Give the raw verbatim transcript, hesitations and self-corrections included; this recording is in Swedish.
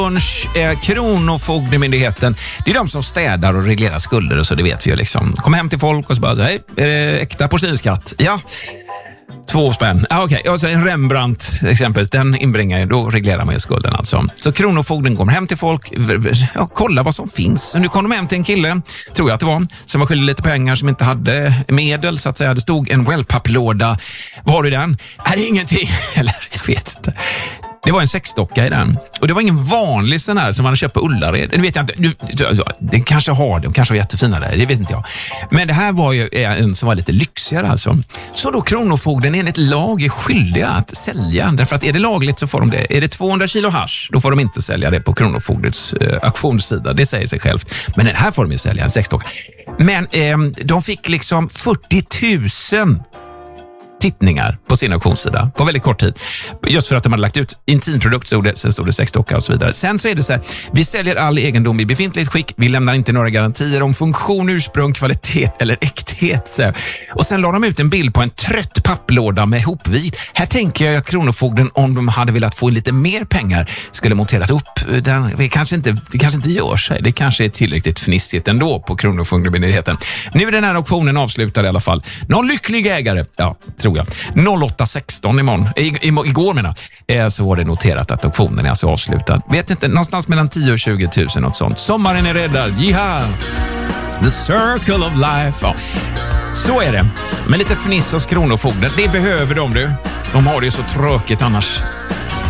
Eh, Kronofogdemyndigheten, det är de som städar och reglerar skulder och så, det vet vi ju liksom. Kom hem till folk och så bara, hej, är det äkta porslinsskatt? Ja, två spänn. Ah, okej, okay. Och så en Rembrandt exempelvis, den inbringar ju, då reglerar man ju skulden alltså. Så Kronofogden kommer hem till folk, ja, kolla vad som finns. Så nu kom de hem till en kille, tror jag att det var, som var skyldig lite pengar, som inte hade medel så att säga. Det stod en wellpapplåda. Vad har du i den? Är det ingenting? Eller, jag vet inte. Det var en sexdocka i den. Och det var ingen vanlig sån här som man köper på Ullared. Det vet jag inte. Du, det kanske har de kanske har jättefina där. Det vet inte jag. Men det här var ju en som var lite lyxigare alltså. Så då Kronofogden enligt lag är skyldiga att sälja. Därför att är det lagligt så får de det. Är det tvåhundra kilo hasch, då får de inte sälja det på Kronofogdets eh, auktionssida. Det säger sig självt. Men den här får de ju sälja, en sexdocka. Men eh, de fick liksom fyrtio tusen tittningar på sin auktionssida på väldigt kort tid. Just för att de hade lagt ut intimprodukt, så det, sen stod det sexdocka och så vidare. Sen så är det så här, vi säljer all egendom i befintligt skick. Vi lämnar inte några garantier om funktion, ursprung, kvalitet eller äkthet. Så. Och sen la de ut en bild på en trött papplåda med hopvit. Här tänker jag att Kronofogden, om de hade velat få lite mer pengar, skulle monterat upp den. Det kanske inte, det kanske inte gör sig. Det kanske är tillräckligt fnissigt ändå på Kronofogdemyndigheten. Nu är den här auktionen avslutad i alla fall. Någon lycklig ägare, ja, tror jag. noll åtta sexton imorgon, i, i, igår menar eh, så var det noterat att auktionen är alltså avslutad. Vet inte, någonstans mellan tio och tjugo tusen något sånt. Sommaren är räddad, jiha! The circle of life. Ja. Så är det. Men lite fniss hos Kronofogden, det behöver de du. De har det ju så tråkigt annars.